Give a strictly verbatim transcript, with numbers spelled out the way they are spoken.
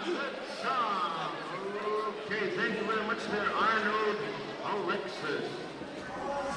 Okay, thank you very much there, Arnold Alexis.